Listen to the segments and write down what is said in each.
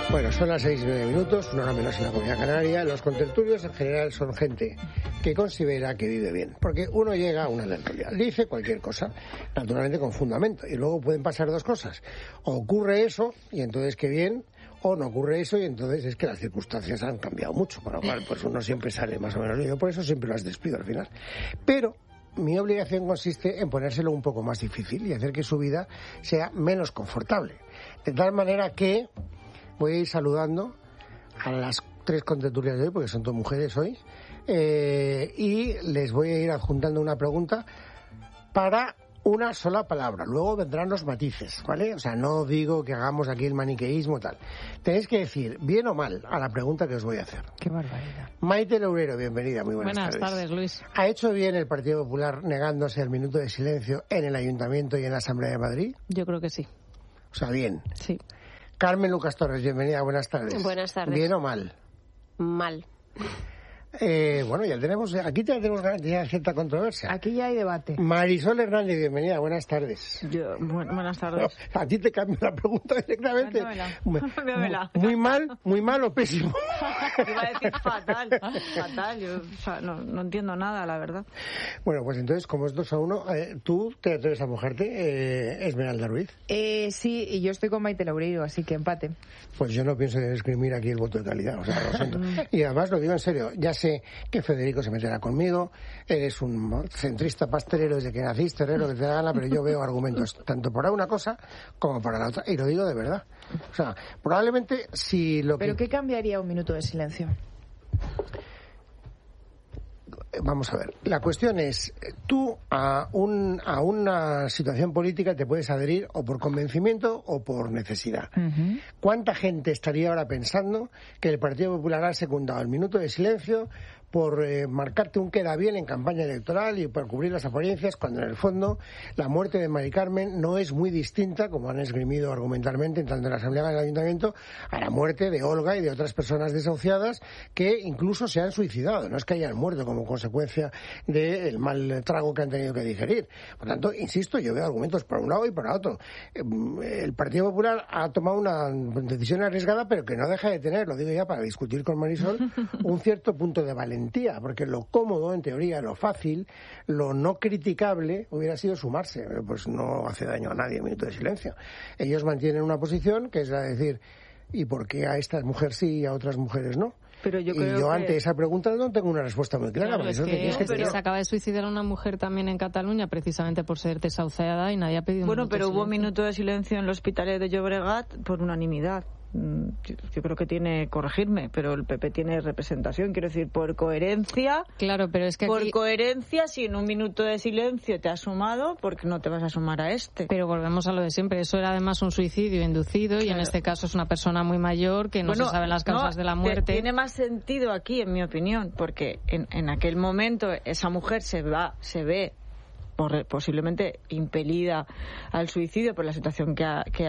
Bueno, son las 6:09, una hora menos en la Comunidad Canaria. Los contertulios en general son gente que considera que vive bien, porque uno llega a una edad realidad, dice cualquier cosa, naturalmente con fundamento, y luego pueden pasar dos cosas: o ocurre eso y entonces qué bien, o no ocurre eso y entonces es que las circunstancias han cambiado mucho, con lo cual pues uno siempre sale más o menos lío. Por eso siempre las despido al final. Pero mi obligación consiste en ponérselo un poco más difícil y hacer que su vida sea menos confortable, de tal manera que voy a ir saludando a las 3 contertulias de hoy, porque son todas mujeres hoy, y les voy a ir adjuntando una pregunta para una sola palabra. Luego vendrán los matices, ¿vale? O sea, no digo que hagamos aquí el maniqueísmo tal. Tenéis que decir bien o mal a la pregunta que os voy a hacer. Qué barbaridad. Maite Lourero, bienvenida, muy buenas tardes. Buenas tardes, Luis. ¿Ha hecho bien el Partido Popular negándose al minuto de silencio en el Ayuntamiento y en la Asamblea de Madrid? Yo creo que sí. O sea, bien. Sí. Carmen Lucas Torres, bienvenida, buenas tardes. Buenas tardes. ¿Bien o mal? Mal. Bueno, ya tenemos, aquí ya tenemos garantía de cierta controversia. Aquí ya hay debate. Marisol Hernández, bienvenida, buenas tardes. Buenas tardes. A ti te cambio la pregunta directamente. Cámbiamela. Muy mal o pésimo. Iba a decir fatal. Fatal. Yo no entiendo nada, la verdad. Bueno, pues entonces, como es 2-1, tú te atreves a mojarte, Esmeralda Ruiz. Sí, y yo estoy con Maite Loureiro, así que empate. Pues yo no pienso escribir aquí el voto de calidad, o sea, lo siento. Y además lo digo en serio, ya sé que Federico se meterá conmigo, eres un centrista pastelero desde que naciste, herrero, que te da gana, pero yo veo argumentos tanto para una cosa como para la otra, y lo digo de verdad. O sea, probablemente si lo que... ¿Pero qué cambiaría un minuto de silencio? Vamos a ver, la cuestión es, tú a una situación política te puedes adherir o por convencimiento o por necesidad. Uh-huh. ¿Cuánta gente estaría ahora pensando que el Partido Popular ha secundado el minuto de silencio por marcarte un queda bien en campaña electoral y por cubrir las apariencias, cuando en el fondo la muerte de Mari Carmen no es muy distinta, como han esgrimido argumentalmente tanto en la Asamblea como en el Ayuntamiento, a la muerte de Olga y de otras personas desahuciadas que incluso se han suicidado? No es que hayan muerto como consecuencia del mal trago que han tenido que digerir. Por tanto, insisto, yo veo argumentos por un lado y por otro. El Partido Popular ha tomado una decisión arriesgada, pero que no deja de tener, lo digo ya para discutir con Marisol, un cierto punto de valentía, porque lo cómodo, en teoría, lo fácil, lo no criticable hubiera sido sumarse. Pues no hace daño a nadie un minuto de silencio. Ellos mantienen una posición que es la de decir, ¿y por qué a esta mujer sí y a otras mujeres no? Pero yo creo y yo que... ante esa pregunta no tengo una respuesta muy clara. Claro, es que se acaba de suicidar una mujer también en Cataluña precisamente por ser desahuciada y nadie ha pedido un minuto de silencio. Hubo minuto de silencio en el Hospitalet de Llobregat por unanimidad. Yo creo que corregirme, pero el PP tiene representación, quiero decir, por coherencia. Claro, pero es que por aquí... coherencia, si en un minuto de silencio te has sumado, ¿por qué no te vas a sumar a este? Pero volvemos a lo de siempre, eso era además un suicidio inducido, claro. Y en este caso es una persona muy mayor que no se saben las causas de la muerte. Tiene más sentido aquí, en mi opinión, porque en aquel momento esa mujer se ve posiblemente impelida al suicidio por la situación que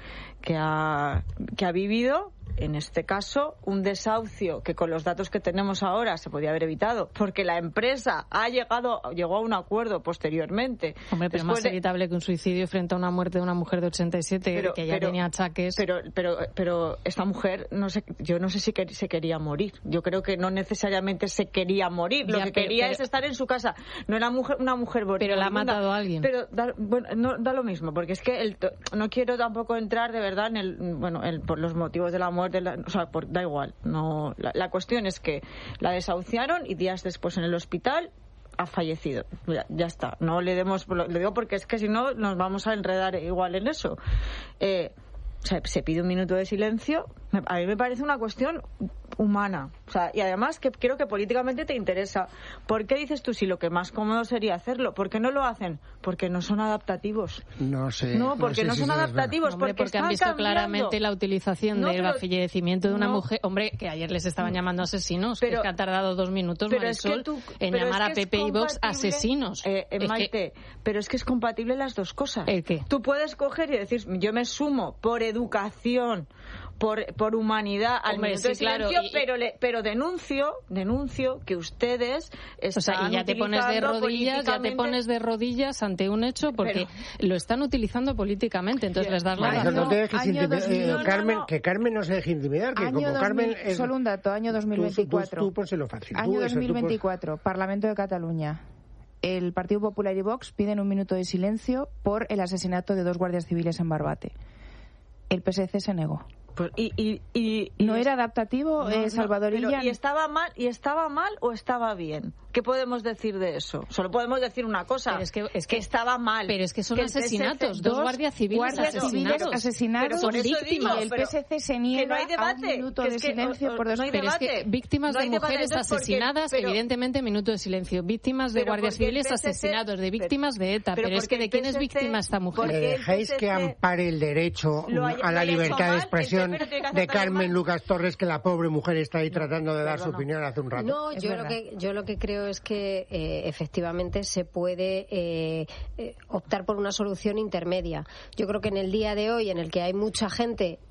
ha vivido. En este caso, un desahucio que con los datos que tenemos ahora se podía haber evitado, porque la empresa llegó a un acuerdo posteriormente. Hombre, pero más evitable que un suicidio frente a una muerte de una mujer de 87 que ya tenía achaques. Pero esta mujer, yo no sé si se quería morir. Yo creo que no necesariamente se quería morir. Lo que quería es estar en su casa. No era una mujer bonita. Pero la ha matado a alguien. Pero da lo mismo, porque es que no quiero tampoco entrar de verdad por los motivos de la muerte. Da igual. No, la cuestión es que la desahuciaron y días después en el hospital ha fallecido. Ya está. No le demos. Lo digo porque es que si no nos vamos a enredar igual en eso. Se pide un minuto de silencio. A mí me parece una cuestión humana. Y además que creo que políticamente te interesa. ¿Por qué dices tú si lo que más cómodo sería hacerlo? ¿Por qué no lo hacen? Porque no son adaptativos. No sé. No, porque no son adaptativos. Hombre, porque han visto claramente la utilización del fallecimiento de una mujer. Hombre, que ayer les estaban llamando asesinos. Pero, que han tardado 2 minutos, Marisol, en llamar a PP y Vox asesinos. Maite, pero es que es compatible las dos cosas. ¿El qué? Tú puedes coger y decir, yo me sumo por educación, por humanidad al minuto de silencio, pero denuncio que ustedes están, o sea, y ya te pones de rodillas ante un hecho porque lo están utilizando políticamente, entonces les das la razón. No te dejes intimidar, que Carmen no se deje intimidar, que como Carmen es... Solo un dato, año 2024. Tú pónselo fácil. Año 2024, Parlamento de Cataluña. El Partido Popular y Vox piden un minuto de silencio por el asesinato de 2 guardias civiles en Barbate. El PSC se negó. Pues, ¿No era adaptativo, Salvador Illa? ¿Y estaba mal o estaba bien? ¿Qué podemos decir de eso? Solo podemos decir una cosa, pero es que estaba mal. Pero es que son asesinatos, 2 guardias civiles asesinados son víctimas. Y el PSC se niega a un minuto de silencio por 2 Pero es que víctimas de mujeres asesinadas, evidentemente minuto de silencio. Víctimas de guardias civiles asesinados, de víctimas de ETA. Pero es que ¿de quién es víctima esta mujer? ¿Le dejáis que ampare el derecho a la libertad de expresión de Carmen Lucas Torres, que la pobre mujer está ahí tratando de dar su opinión hace un rato? No, yo lo que creo es que efectivamente se puede optar por una solución intermedia. Yo creo que en el día de hoy, en el que hay mucha gente